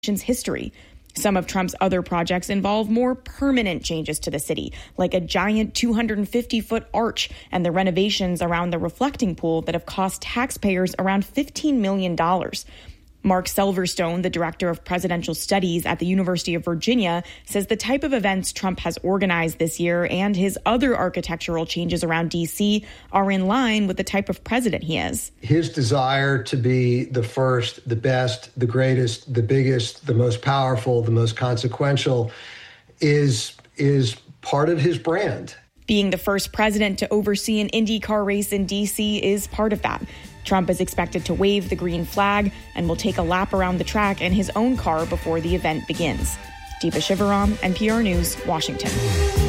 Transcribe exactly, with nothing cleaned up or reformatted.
history. Some of Trump's other projects involve more permanent changes to the city, like a giant two hundred fifty foot arch and the renovations around the reflecting pool that have cost taxpayers around fifteen million dollars. Mark Silverstone, the director of presidential studies at the University of Virginia, says the type of events Trump has organized this year and his other architectural changes around D C are in line with the type of president he is. His desire to be the first, the best, the greatest, the biggest, the most powerful, the most consequential is, is part of his brand. Being the first president to oversee an IndyCar race in D C is part of that. Trump is expected to wave the green flag and will take a lap around the track in his own car before the event begins. Deepa Shivaram, N P R News, Washington.